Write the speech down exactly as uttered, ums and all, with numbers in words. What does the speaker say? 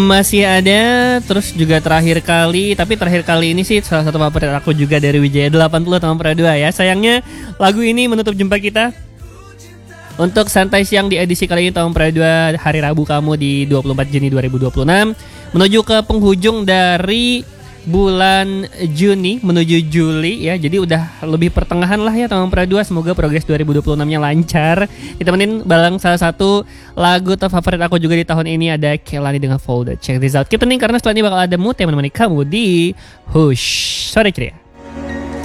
masih ada. Terus juga terakhir kali, tapi terakhir kali ini sih salah satu favorit aku juga dari Wijaya delapan puluh tahun Pro dua ya. Sayangnya lagu ini menutup jumpa kita untuk Santai Siang di edisi kali ini tahun Pro dua hari Rabu kamu di dua puluh empat Juni dua ribu dua puluh enam. Menuju ke penghujung dari bulan Juni menuju Juli ya. Jadi udah lebih pertengahan lah ya tahun Pro dua. Semoga progres dua ribu dua puluh enam-nya lancar. Ditemenin balang salah satu lagu top favorit aku juga di tahun ini, ada Kehlani dengan Folded. Check this out. Kita nih karena setelah ini bakal ada mood yang menemani kamu di Hush Sore Ceria.